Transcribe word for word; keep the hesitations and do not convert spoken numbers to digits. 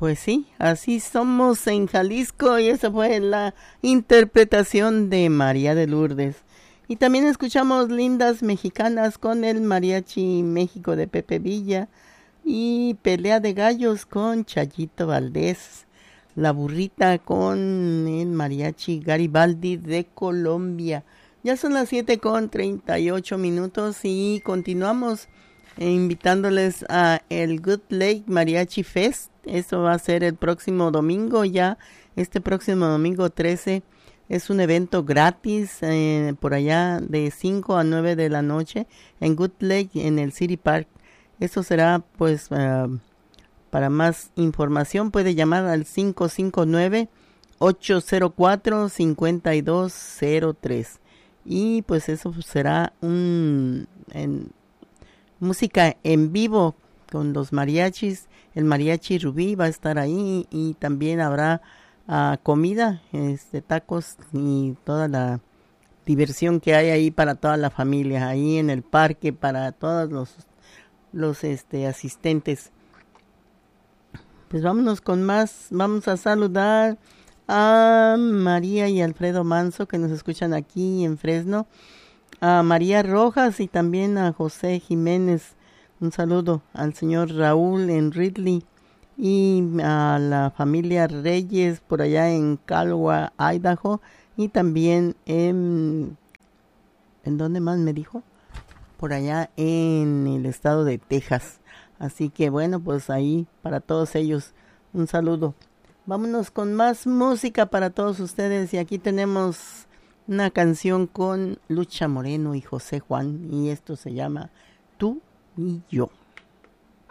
Pues sí, así somos en Jalisco y esa fue la interpretación de María de Lourdes. Y también escuchamos Lindas Mexicanas con el Mariachi México de Pepe Villa y Pelea de Gallos con Chayito Valdés. La Burrita con el Mariachi Garibaldi de Colombia. Ya son las siete con treinta y ocho minutos y continuamos eh, invitándoles a el Good Lake Mariachi Fest. Eso va a ser el próximo domingo ya, este próximo domingo trece. Es un evento gratis eh, por allá de cinco a nueve de la noche en Good Lake en el City Park. Eso será pues... Uh, Para más información puede llamar al cinco cinco nueve, ocho cero cuatro, cinco dos cero tres. Y pues eso será un en, música en vivo con los mariachis. El mariachi Rubí va a estar ahí y también habrá uh, comida, este, tacos y toda la diversión que hay ahí para toda la familia, ahí en el parque para todos los, los este, asistentes. Pues vámonos con más, vamos a saludar a María y Alfredo Manso que nos escuchan aquí en Fresno, a María Rojas y también a José Jiménez, un saludo al señor Raúl en Ridley y a la familia Reyes por allá en Calwa, Idaho y también en, ¿en dónde más me dijo? Por allá en el estado de Texas. Así que bueno, pues ahí para todos ellos un saludo. Vámonos con más música para todos ustedes y aquí tenemos una canción con Lucha Moreno y José Juan y esto se llama Tú y Yo.